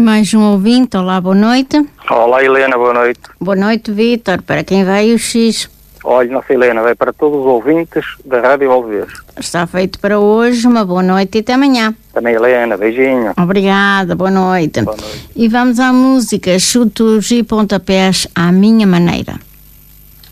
mais um ouvinte. Olá, boa noite. Olá, Helena, boa noite. Boa noite, Vítor. Para quem vai o X? Olha, nossa Helena, vai para todos os ouvintes da Rádio Alves. Está feito para hoje. Uma boa noite e até amanhã. Também, Helena, beijinho. Obrigada, boa noite. Boa noite. E vamos à música Chutos e Pontapés à Minha Maneira.